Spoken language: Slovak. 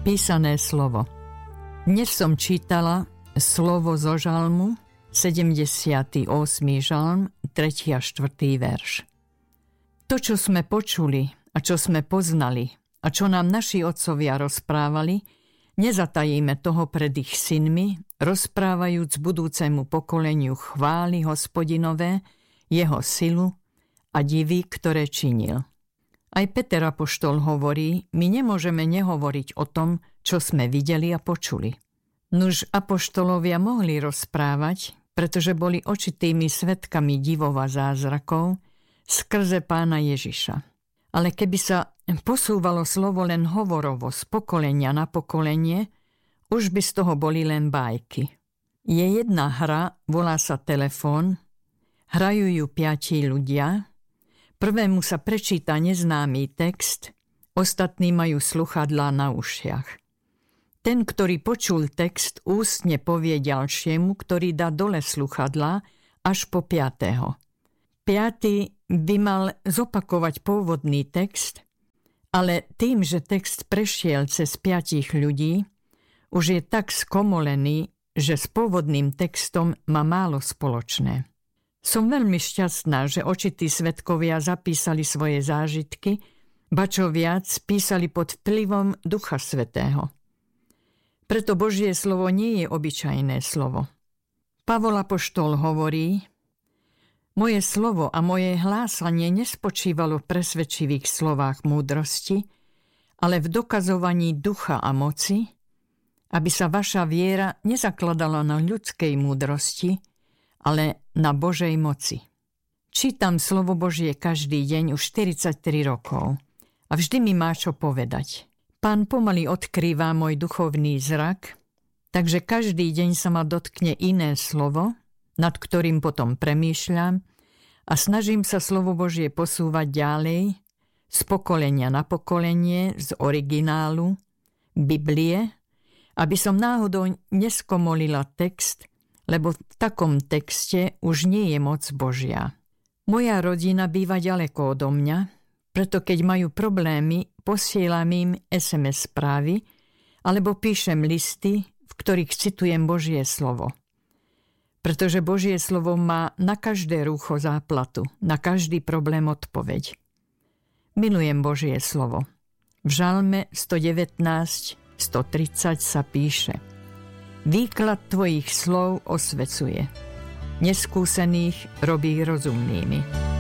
Písané slovo. Dnes som čítala slovo zo žalmu, 78. žalm, 3. a 4. verš. To, čo sme počuli a čo sme poznali a čo nám naši otcovia rozprávali, nezatajíme toho pred ich synmi, rozprávajúc budúcemu pokoleniu chvály Hospodinové, jeho silu a divy, ktoré činil. Aj Peter apoštol hovorí, my nemôžeme nehovoriť o tom, čo sme videli a počuli. Nuž apoštolovia mohli rozprávať, pretože boli očitými svedkami divov a zázrakov skrze Pána Ježiša. Ale keby sa posúvalo slovo len hovorovo z pokolenia na pokolenie, už by z toho boli len bajky. Je jedna hra, volá sa telefón, hrajú ju 5 ľudia. Prvému sa prečíta neznámy text, ostatní majú sluchadlá na ušiach. Ten, ktorý počul text, ústne povie ďalšiemu, ktorý dá dole sluchadlá až po 5. 5. by mal zopakovať pôvodný text, ale tým, že text prešiel cez 5 ľudí, už je tak skomolený, že s pôvodným textom má málo spoločné. Som veľmi šťastná, že očití svedkovia zapísali svoje zážitky, ba čo viac, písali pod vplyvom Ducha Svätého. Preto Božie slovo nie je obyčajné slovo. Pavol apoštol hovorí, moje slovo a moje hlásanie nespočívalo v presvedčivých slovách múdrosti, ale v dokazovaní ducha a moci, aby sa vaša viera nezakladala na ľudskej múdrosti, ale na Božej moci. Čítam slovo Božie každý deň už 43 rokov a vždy mi má čo povedať. Pán pomaly odkrýva môj duchovný zrak, takže každý deň sa ma dotkne iné slovo, nad ktorým potom premýšľam a snažím sa slovo Božie posúvať ďalej z pokolenia na pokolenie, z originálu, Biblie, aby som náhodou neskomolila text, lebo v takom texte už nie je moc Božia. Moja rodina býva ďaleko odo mňa, preto keď majú problémy, posielam im SMS správy alebo píšem listy, v ktorých citujem Božie slovo. Pretože Božie slovo má na každé rúcho záplatu, na každý problém odpoveď. Milujem Božie slovo. V žalme 119, 130 sa píše: výklad tvojich slov osvecuje. Neskúsených robí rozumnými.